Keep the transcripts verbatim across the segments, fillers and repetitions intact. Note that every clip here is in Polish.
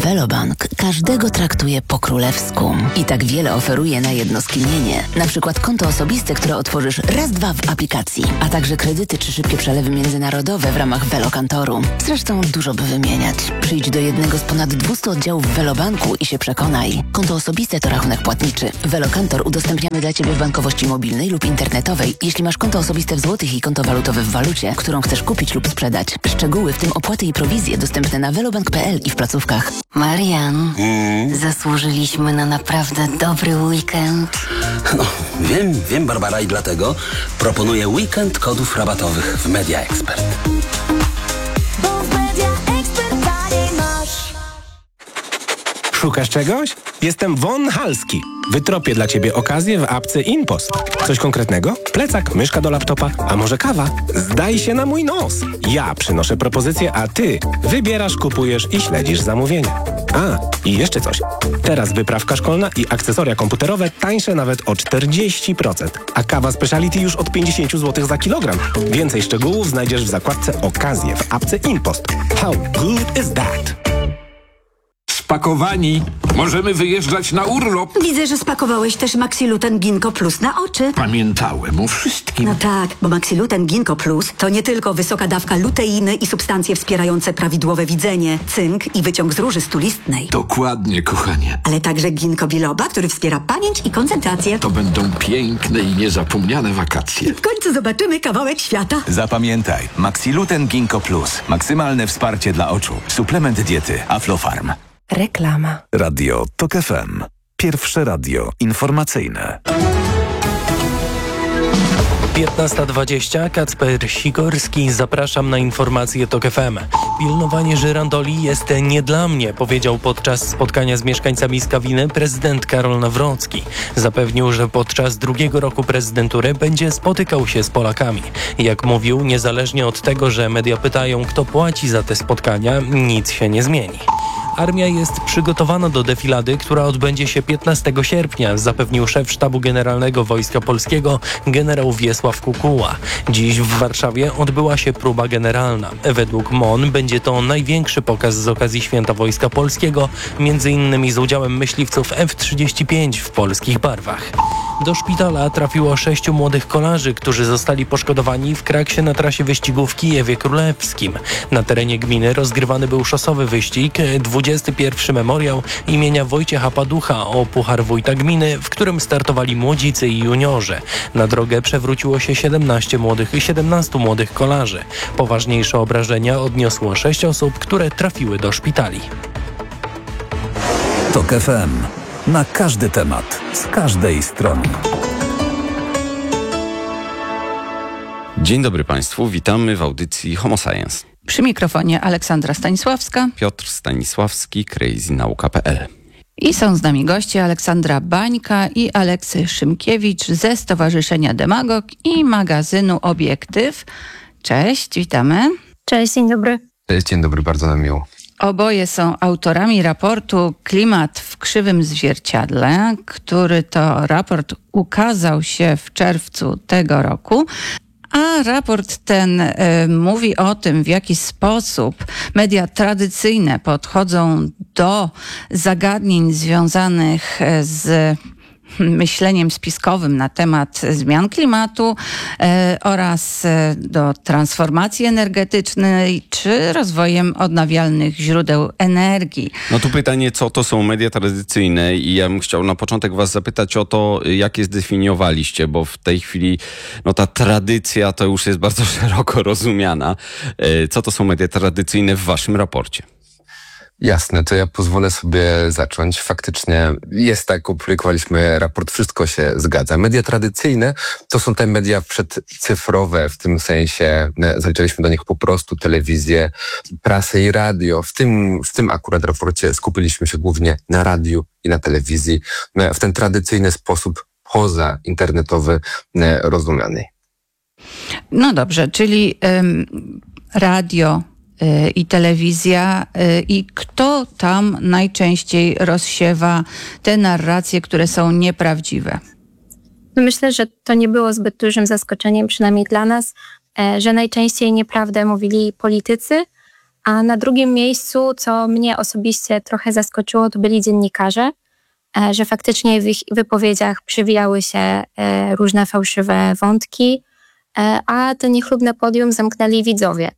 Velobank każdego traktuje po królewsku i tak wiele oferuje na jedno skinienie. Na przykład konto osobiste, które otworzysz raz, dwa w aplikacji, a także kredyty czy szybkie przelewy międzynarodowe w ramach Velokantoru. Zresztą dużo by wymieniać. Przyjdź do jednego z ponad dwustu oddziałów w Velobanku i się przekonaj. Konto osobiste to rachunek płatniczy. Velokantor udostępniamy dla Ciebie w bankowości mobilnej lub internetowej, jeśli masz konto osobiste w złotych i konto walutowe w walucie, którą chcesz kupić lub sprzedać. Szczegóły, w tym opłaty i prowizje, dostępne na velobank kropka p l i w placówkach. Marian, Mm. zasłużyliśmy na naprawdę dobry weekend. No, wiem, wiem, Barbara, i dlatego proponuję weekend kodów rabatowych w Media Expert. Bo w Media Expert taniej masz. Szukasz czegoś? Jestem Von Halski. Wytropię dla Ciebie okazję w apce InPost. Coś konkretnego? Plecak, myszka do laptopa, a może kawa? Zdaj się na mój nos. Ja przynoszę propozycję, a Ty wybierasz, kupujesz i śledzisz zamówienia. A, i jeszcze coś. Teraz wyprawka szkolna i akcesoria komputerowe tańsze nawet o czterdzieści procent, a kawa speciality już od pięćdziesiąt złotych za kilogram. Więcej szczegółów znajdziesz w zakładce Okazje w apce InPost. How good is that? Spakowani. Możemy wyjeżdżać na urlop. Widzę, że spakowałeś też Maxiluten Ginkgo Plus na oczy. Pamiętałem o wszystkim. No tak, bo Maxiluten Ginkgo Plus to nie tylko wysoka dawka luteiny i substancje wspierające prawidłowe widzenie, cynk i wyciąg z róży stulistnej. Dokładnie, kochanie. Ale także ginkgo biloba, który wspiera pamięć i koncentrację. To będą piękne i niezapomniane wakacje. W końcu zobaczymy kawałek świata. Zapamiętaj, Maxiluten Ginkgo Plus. Maksymalne wsparcie dla oczu. Suplement diety Aflofarm. Reklama. Radio Tok F M. Pierwsze radio informacyjne. piętnasta dwadzieścia, Kacper Sikorski, zapraszam na informacje Tok F M. Pilnowanie żyrandoli jest nie dla mnie, powiedział podczas spotkania z mieszkańcami Skawiny prezydent Karol Nawrocki. Zapewnił, że podczas drugiego roku prezydentury będzie spotykał się z Polakami. Jak mówił, niezależnie od tego, że media pytają, kto płaci za te spotkania, nic się nie zmieni. Armia jest przygotowana do defilady, która odbędzie się piętnastego sierpnia, zapewnił szef Sztabu Generalnego Wojska Polskiego generał Wiesław Kukuła. Dziś w Warszawie odbyła się próba generalna. Według M O N będzie to największy pokaz z okazji Święta Wojska Polskiego, między innymi z udziałem myśliwców F trzydzieści pięć w polskich barwach. Do szpitala trafiło sześciu młodych kolarzy, którzy zostali poszkodowani w kraksie na trasie wyścigu w Kijewie Królewskim. Na terenie gminy rozgrywany był szosowy wyścig, dwudziesty pierwszy memoriał imienia Wojciecha Paducha o Puchar Wójta Gminy, w którym startowali młodzicy i juniorzy. Na drogę przewróciło się siedemnaście młodych i siedemnastu młodych kolarzy. Poważniejsze obrażenia odniosło sześć osób, które trafiły do szpitali. Tok F M. Na każdy temat, z każdej strony. Dzień dobry Państwu, witamy w audycji Homo Science. Przy mikrofonie Aleksandra Stanisławska, Piotr Stanisławski, crazy nauka kropka p l. I są z nami goście Aleksandra Bańka i Aleksy Szymkiewicz ze Stowarzyszenia Demagog i magazynu Obiektyw. Cześć, witamy. Cześć, dzień dobry. Cześć, dzień dobry, bardzo nam miło. Oboje są autorami raportu Klimat w krzywym zwierciadle, który to raport ukazał się w czerwcu tego roku. A raport ten y, mówi o tym, w jaki sposób media tradycyjne podchodzą do zagadnień związanych z myśleniem spiskowym na temat zmian klimatu e, oraz e, do transformacji energetycznej czy rozwojem odnawialnych źródeł energii. No tu pytanie, co to są media tradycyjne i ja bym chciał na początek was zapytać o to, jak je zdefiniowaliście, bo w tej chwili no ta tradycja to już jest bardzo szeroko rozumiana. E, co to są media tradycyjne w waszym raporcie? Jasne, to ja pozwolę sobie zacząć. Faktycznie jest tak, opublikowaliśmy raport, wszystko się zgadza. Media tradycyjne to są te media przedcyfrowe, w tym sensie zaliczyliśmy do nich po prostu telewizję, prasę i radio. W tym, w tym akurat raporcie skupiliśmy się głównie na radiu i na telewizji w ten tradycyjny sposób pozainternetowy rozumiany. No dobrze, czyli ym, radio i telewizja i kto tam najczęściej rozsiewa te narracje, które są nieprawdziwe? Myślę, że to nie było zbyt dużym zaskoczeniem, przynajmniej dla nas, że najczęściej nieprawdę mówili politycy, A na drugim miejscu, co mnie osobiście trochę zaskoczyło, to byli dziennikarze, że faktycznie w ich wypowiedziach przewijały się różne fałszywe wątki, a to niechlubne podium zamknęli widzowie.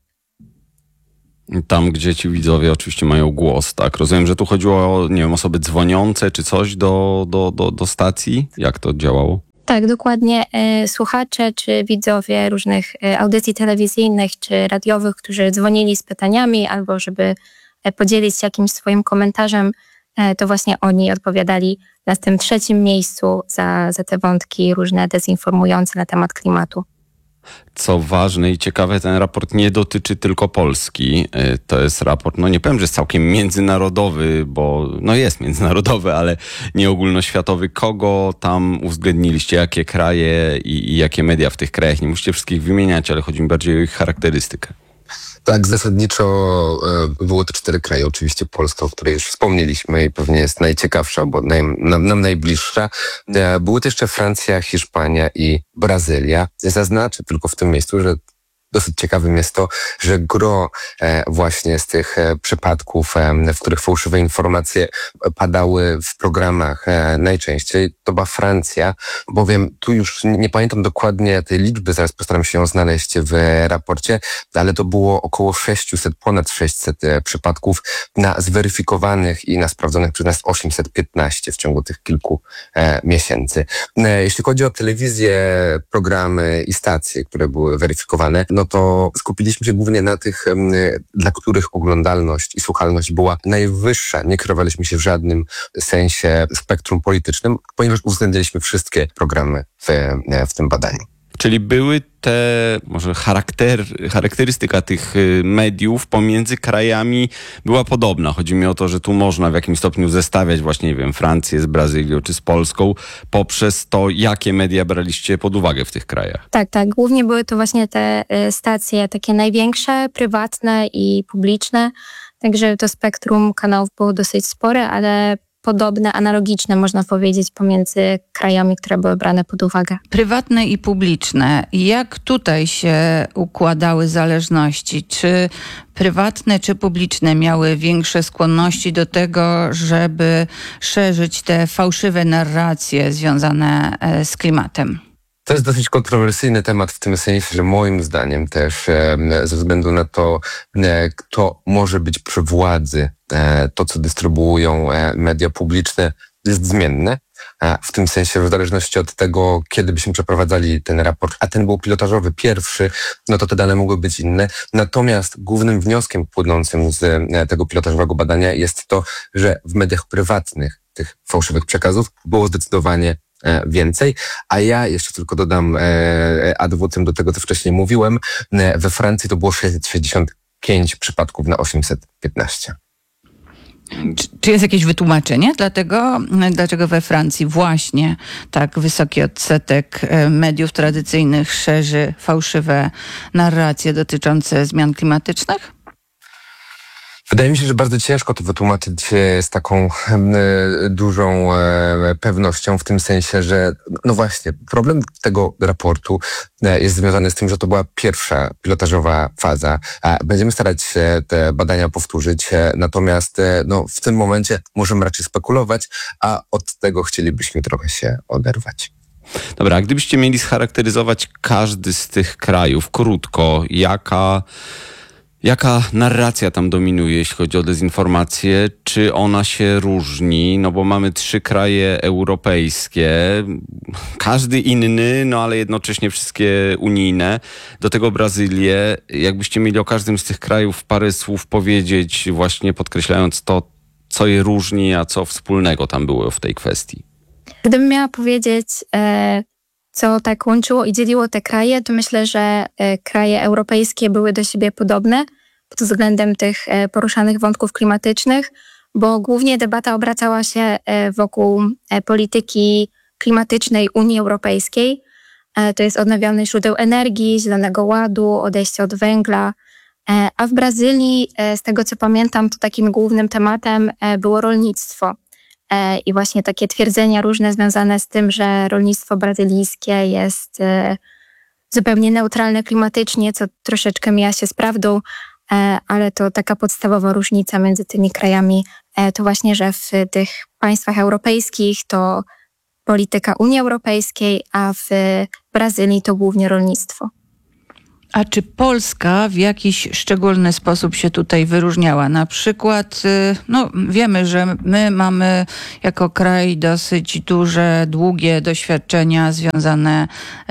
Tam, gdzie ci widzowie oczywiście mają głos, tak? Rozumiem, że tu chodziło o, nie wiem, osoby dzwoniące czy coś do, do, do, do stacji? Jak to działało? Tak, dokładnie. Słuchacze czy widzowie różnych audycji telewizyjnych czy radiowych, którzy dzwonili z pytaniami albo żeby podzielić się jakimś swoim komentarzem, to właśnie oni odpowiadali na tym trzecim miejscu za, za te wątki różne dezinformujące na temat klimatu. Co ważne i ciekawe, ten raport nie dotyczy tylko Polski. To jest raport, no nie powiem, że jest całkiem międzynarodowy, bo no jest międzynarodowy, ale nie ogólnoświatowy. Kogo tam uwzględniliście? Jakie kraje i, i jakie media w tych krajach? Nie musicie wszystkich wymieniać, ale chodzi mi bardziej o ich charakterystykę. Tak, zasadniczo e, były to cztery kraje. Oczywiście Polska, o której już wspomnieliśmy i pewnie jest najciekawsza, bo naj, nam, nam najbliższa. E, były to jeszcze Francja, Hiszpania i Brazylia. Zaznaczę tylko w tym miejscu, że dosyć ciekawym jest to, że gro e, właśnie z tych e, przypadków, e, w których fałszywe informacje padały w programach e, najczęściej, to była Francja, bowiem tu już nie, nie pamiętam dokładnie tej liczby, zaraz postaram się ją znaleźć w raporcie, ale to było około sześćset, ponad sześćset e, przypadków na zweryfikowanych i na sprawdzonych przez nas osiemset piętnaście w ciągu tych kilku e, miesięcy. E, jeśli chodzi o telewizję, programy i stacje, które były weryfikowane, no to skupiliśmy się głównie na tych, dla których oglądalność i słuchalność była najwyższa. Nie kierowaliśmy się w żadnym sensie spektrum politycznym, ponieważ uwzględniliśmy wszystkie programy w, w tym badaniu. Czyli były te, może charakter, charakterystyka tych mediów pomiędzy krajami była podobna. Chodzi mi o to, że tu można w jakimś stopniu zestawiać właśnie, nie wiem, Francję z Brazylią czy z Polską poprzez to, jakie media braliście pod uwagę w tych krajach. Tak, tak. Głównie były to właśnie te stacje takie największe, prywatne i publiczne. Także to spektrum kanałów było dosyć spore, ale podobne, analogiczne, można powiedzieć, pomiędzy krajami, które były brane pod uwagę. Prywatne i publiczne. Jak tutaj się układały zależności? Czy prywatne czy publiczne miały większe skłonności do tego, żeby szerzyć te fałszywe narracje związane z klimatem? To jest dosyć kontrowersyjny temat w tym sensie, że moim zdaniem też e, ze względu na to, e, kto może być przy władzy, e, to co dystrybuują e, media publiczne jest zmienne. E, w tym sensie w zależności od tego, kiedy byśmy przeprowadzali ten raport, a ten był pilotażowy pierwszy, no to te dane mogły być inne. Natomiast głównym wnioskiem płynącym z e, tego pilotażowego badania jest to, że w mediach prywatnych tych fałszywych przekazów było zdecydowanie więcej, a ja jeszcze tylko dodam e, ad vocem do tego, co wcześniej mówiłem. E, we Francji to było sześćset sześćdziesiąt pięć przypadków na osiemset piętnaście. Czy, czy jest jakieś wytłumaczenie dlatego, dlaczego we Francji właśnie tak wysoki odsetek mediów tradycyjnych szerzy fałszywe narracje dotyczące zmian klimatycznych? Wydaje mi się, że bardzo ciężko to wytłumaczyć z taką e, dużą e, pewnością, w tym sensie, że no właśnie, problem tego raportu e, jest związany z tym, że to była pierwsza pilotażowa faza. A będziemy starać się te badania powtórzyć, e, natomiast e, no, w tym momencie możemy raczej spekulować, a od tego chcielibyśmy trochę się oderwać. Dobra, a gdybyście mieli scharakteryzować każdy z tych krajów krótko, jaka... Jaka narracja tam dominuje, jeśli chodzi o dezinformację? Czy ona się różni? No bo mamy trzy kraje europejskie, każdy inny, no ale jednocześnie wszystkie unijne. Do tego Brazylię. Jakbyście mieli o każdym z tych krajów parę słów powiedzieć, właśnie podkreślając to, co je różni, a co wspólnego tam było w tej kwestii? Gdybym miała powiedzieć, e, co tak łączyło i dzieliło te kraje, to myślę, że e, kraje europejskie były do siebie podobne pod względem tych e, poruszanych wątków klimatycznych, bo głównie debata obracała się e, wokół e, polityki klimatycznej Unii Europejskiej. E, to jest odnawialnych źródeł energii, zielonego ładu, odejście od węgla. E, a w Brazylii, e, z tego co pamiętam, to takim głównym tematem e, było rolnictwo. I właśnie takie twierdzenia różne związane z tym, że rolnictwo brazylijskie jest zupełnie neutralne klimatycznie, co troszeczkę mija się z prawdą. ale to taka podstawowa różnica między tymi krajami to właśnie, że w tych państwach europejskich to polityka Unii Europejskiej, a w Brazylii to głównie rolnictwo. A czy Polska w jakiś szczególny sposób się tutaj wyróżniała? Na przykład, no wiemy, że my mamy jako kraj dosyć duże, długie doświadczenia związane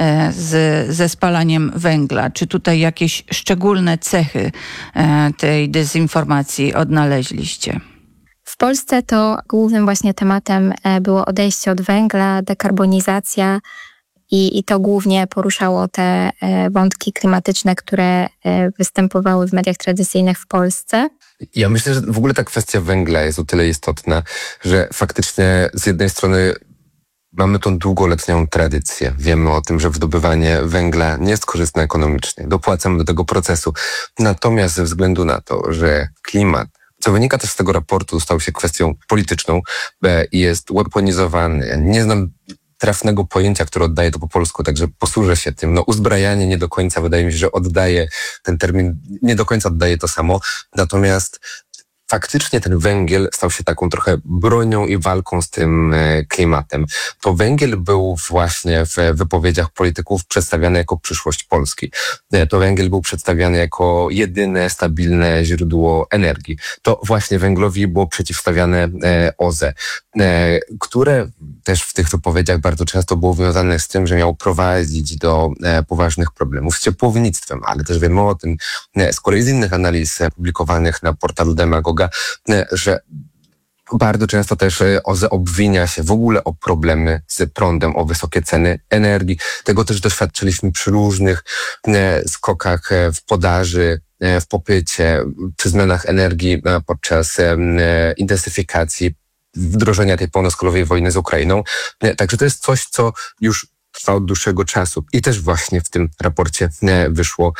z, ze spalaniem węgla. Czy tutaj jakieś szczególne cechy tej dezinformacji odnaleźliście? W Polsce to głównym właśnie tematem było odejście od węgla, dekarbonizacja i, i to głównie poruszało te wątki klimatyczne, które występowały w mediach tradycyjnych w Polsce. Ja myślę, że w ogóle ta kwestia węgla jest o tyle istotna, że faktycznie z jednej strony mamy tą długoletnią tradycję. Wiemy o tym, że wydobywanie węgla nie jest korzystne ekonomicznie. Dopłacamy do tego procesu. Natomiast ze względu na to, że klimat, co wynika też z tego raportu, stał się kwestią polityczną i jest weaponizowany. Nie znam trafnego pojęcia, które oddaje to po polsku, także posłużę się tym. No uzbrajanie nie do końca, wydaje mi się, że oddaje ten termin, nie do końca oddaje to samo. Natomiast faktycznie ten węgiel stał się taką trochę bronią i walką z tym klimatem. To węgiel był właśnie w wypowiedziach polityków przedstawiany jako przyszłość Polski. To węgiel był przedstawiany jako jedyne stabilne źródło energii. To właśnie węglowi było przeciwstawiane O Z E, które też w tych wypowiedziach bardzo często było związane z tym, że miał prowadzić do poważnych problemów z ciepłownictwem, ale też wiemy o tym z kolei z innych analiz publikowanych na portalu Demagoga, że bardzo często też O Z E obwinia się w ogóle o problemy z prądem, o wysokie ceny energii. Tego też doświadczyliśmy przy różnych skokach w podaży, w popycie, przy zmianach energii podczas intensyfikacji wdrożenia tej pełnoskalowej wojny z Ukrainą. Także to jest coś, co już trwa od dłuższego czasu. I też właśnie w tym raporcie wyszło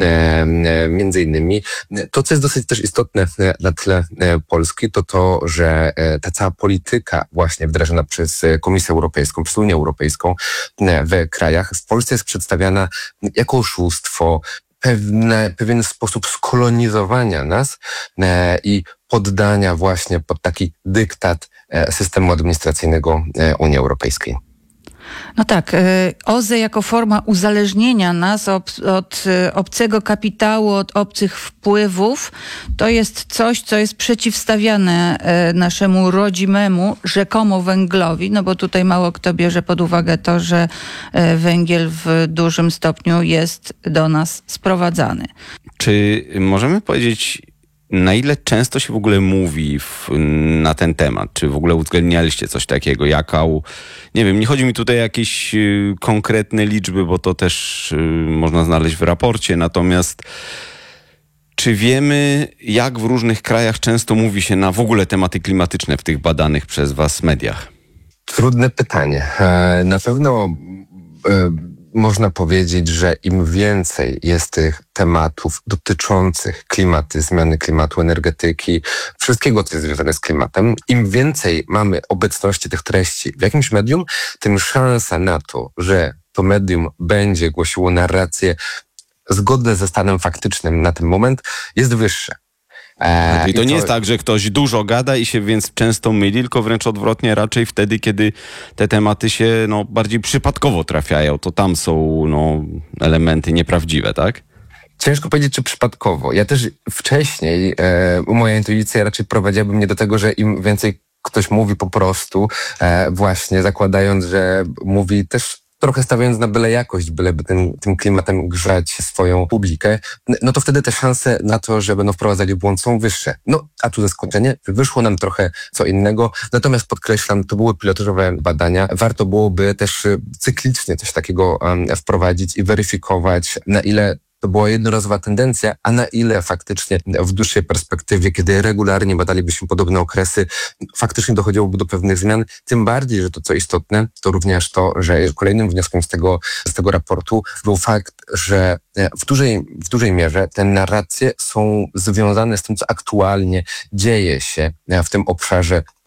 między innymi to, co jest dosyć też istotne na tle Polski, to to, że ta cała polityka właśnie wdrażana przez Komisję Europejską, przez Unię Europejską w krajach w Polsce jest przedstawiana jako oszustwo, pewne, pewien sposób skolonizowania nas i poddania właśnie pod taki dyktat systemu administracyjnego Unii Europejskiej. No tak, O Z E jako forma uzależnienia nas od, od obcego kapitału, od obcych wpływów, to jest coś, co jest przeciwstawiane naszemu rodzimemu, rzekomo węglowi, no bo tutaj mało kto bierze pod uwagę to, że węgiel w dużym stopniu jest do nas sprowadzany. Czy możemy powiedzieć, na ile często się w ogóle mówi w, na ten temat? Czy w ogóle uwzględnialiście coś takiego? Jaką, nie wiem, nie chodzi mi tutaj o jakieś y, konkretne liczby, bo to też y, można znaleźć w raporcie. Natomiast czy wiemy, jak w różnych krajach często mówi się na w ogóle tematy klimatyczne w tych badanych przez was mediach? Trudne pytanie. E, na pewno e, można powiedzieć, że im więcej jest tych tematów dotyczących klimaty, zmiany klimatu, energetyki, wszystkiego, co jest związane z klimatem, im więcej mamy obecności tych treści w jakimś medium, tym szansa na to, że to medium będzie głosiło narracje zgodne ze stanem faktycznym na ten moment, jest wyższa. E, I to, to nie jest tak, że ktoś dużo gada i się więc często myli, tylko wręcz odwrotnie, raczej wtedy, kiedy te tematy się no, bardziej przypadkowo trafiają, to tam są no, elementy nieprawdziwe, tak? Ciężko powiedzieć, czy przypadkowo. Ja też wcześniej, e, moja intuicja raczej prowadziłaby mnie do tego, że im więcej ktoś mówi po prostu, e, właśnie zakładając, że mówi też trochę stawiając na byle jakość, byleby tym, tym klimatem grzać swoją publikę, no to wtedy te szanse na to, że będą wprowadzali błąd, są wyższe. No, a tu zaskoczenie, wyszło nam trochę co innego, natomiast podkreślam, to były pilotażowe badania. Warto byłoby też cyklicznie coś takiego um, wprowadzić i weryfikować, na ile to była jednorazowa tendencja, a na ile faktycznie w dłuższej perspektywie, kiedy regularnie badalibyśmy podobne okresy, faktycznie dochodziłoby do pewnych zmian. Tym bardziej, że to co istotne, to również to, że kolejnym wnioskiem z tego, z tego raportu był fakt, że w dużej, w dużej mierze te narracje są związane z tym, co aktualnie dzieje się w tym obszarze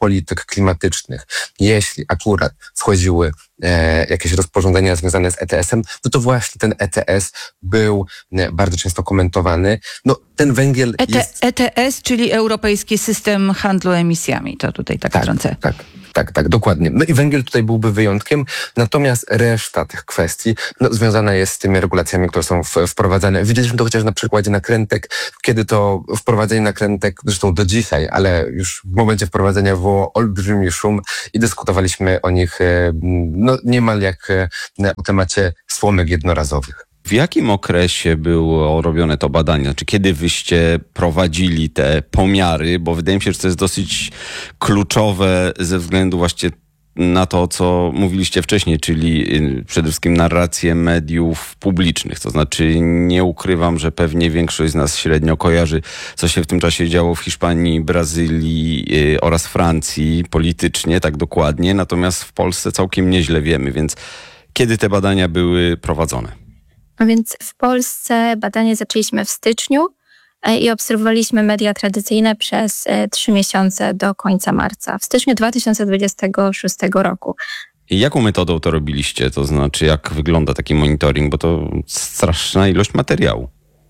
polityk klimatycznych, jeśli akurat wchodziły e, jakieś rozporządzenia związane z E T S-em, no to właśnie ten E T S był e, bardzo często komentowany. No ten węgiel E T, jest... E T S, czyli Europejski System Handlu Emisjami, to tutaj tak, tak wtrącę. Tak, tak, tak, dokładnie. No i węgiel tutaj byłby wyjątkiem, natomiast reszta tych kwestii no, związana jest z tymi regulacjami, które są w, wprowadzane. Widzieliśmy to chociaż na przykładzie nakrętek, kiedy to wprowadzenie nakrętek, zresztą do dzisiaj, ale już w momencie wprowadzenia było olbrzymi szum i dyskutowaliśmy o nich e, no, niemal jak e, o temacie słomek jednorazowych. W jakim okresie było robione to badanie? Znaczy, kiedy wyście prowadzili te pomiary? Bo wydaje mi się, że to jest dosyć kluczowe ze względu właśnie na to, co mówiliście wcześniej, czyli przede wszystkim narrację mediów publicznych. To znaczy, nie ukrywam, że pewnie większość z nas średnio kojarzy, co się w tym czasie działo w Hiszpanii, Brazylii yy, oraz Francji politycznie, tak dokładnie. Natomiast w Polsce całkiem nieźle wiemy, więc kiedy te badania były prowadzone? A więc w Polsce badanie zaczęliśmy w styczniu i obserwowaliśmy media tradycyjne przez trzy miesiące do końca marca, w styczniu dwa tysiące dwudziestego szóstego roku. I jaką metodą to robiliście? To znaczy, jak wygląda taki monitoring? Bo to straszna ilość materiału.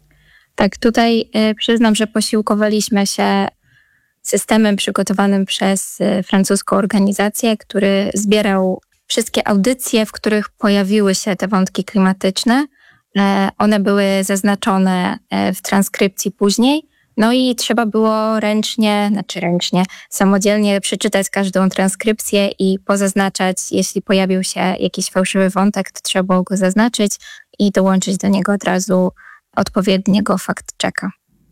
Tak, tutaj przyznam, że posiłkowaliśmy się systemem przygotowanym przez francuską organizację, który zbierał wszystkie audycje, w których pojawiły się te wątki klimatyczne. One były zaznaczone w transkrypcji później, no i trzeba było ręcznie, znaczy ręcznie, samodzielnie przeczytać każdą transkrypcję i pozaznaczać, jeśli pojawił się jakiś fałszywy wątek, to trzeba było go zaznaczyć i dołączyć do niego od razu odpowiedniego fact-checka.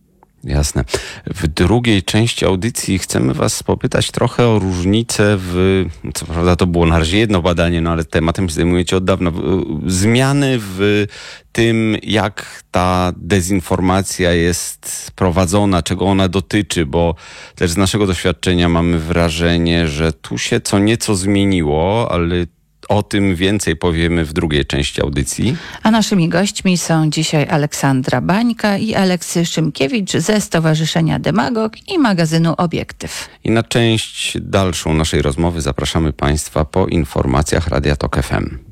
Jasne. W drugiej części audycji chcemy was popytać trochę o różnice w, co prawda to było na razie jedno badanie, no ale tematem się zajmujecie od dawna, zmiany w tym, jak ta dezinformacja jest prowadzona, czego ona dotyczy, bo też z naszego doświadczenia mamy wrażenie, że tu się co nieco zmieniło, ale o tym więcej powiemy w drugiej części audycji. A naszymi gośćmi są dzisiaj Aleksandra Bańka i Aleksy Szymkiewicz ze Stowarzyszenia Demagog i magazynu Obiektyw. I na część dalszą naszej rozmowy zapraszamy Państwa po informacjach Radia Tok F M.